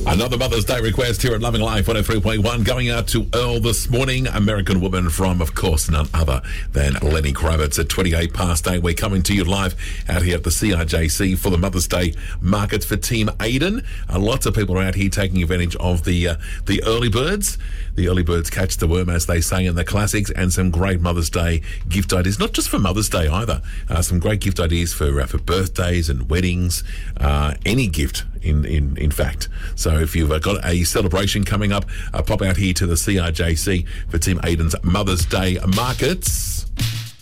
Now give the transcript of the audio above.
Another Mother's Day request here at Loving Life 103.1 going out to Earl this morning. American woman from, of course, none other than Lenny Kravitz at 28 past 8. We're coming to you live out here at the CRJC for the Mother's Day markets for Team Aiden. Lots of people are out here taking advantage of the early birds. The early birds catch the worm, as they say in the classics, and some great Mother's Day gift ideas. Not just for Mother's Day either. Some great gift ideas for birthdays and weddings. Any gift, in fact. So if you've got a celebration coming up, pop out here to the CRJC for Team Aiden's Mother's Day markets.